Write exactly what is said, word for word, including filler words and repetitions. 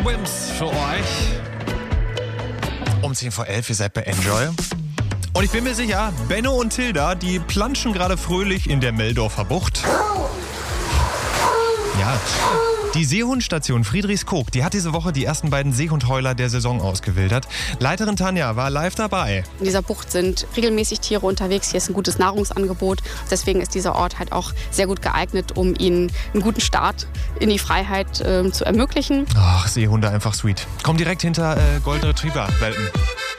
Swims für euch. Um zehn vor elf, ihr seid bei Enjoy. Und ich bin mir sicher, Benno und Tilda, die planschen gerade fröhlich in der Meldorfer Bucht. Ja, die Seehundstation Friedrichskoog, die hat diese Woche die ersten beiden Seehundheuler der Saison ausgewildert. Leiterin Tanja war live dabei. In dieser Bucht sind regelmäßig Tiere unterwegs. Hier ist ein gutes Nahrungsangebot. Deswegen ist dieser Ort halt auch sehr gut geeignet, um ihnen einen guten Start in die Freiheit äh, zu ermöglichen. Ach, Seehunde einfach sweet. Komm direkt hinter äh, Golden Retriever-Welpen.